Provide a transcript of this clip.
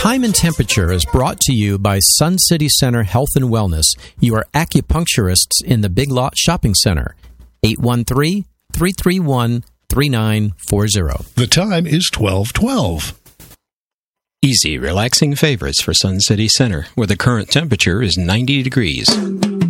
Time and Temperature is brought to you by Sun City Center Health and Wellness, your acupuncturists in the Big Lot Shopping Center. 813-331-3940. The time is 12:12. Easy, relaxing favorites for Sun City Center, where the current temperature is 90 degrees.